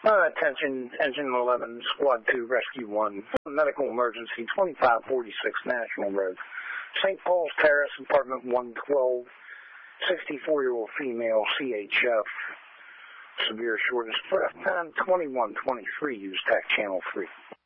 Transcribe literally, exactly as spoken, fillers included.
Uh, attention, Engine eleven, Squad two, Rescue one. Medical emergency, twenty-five forty-six National Road. Saint Paul's Terrace, apartment one twelve. sixty-four-year-old female, C H F. Severe shortness of breath. Time twenty-one twenty-three. Use TAC channel three.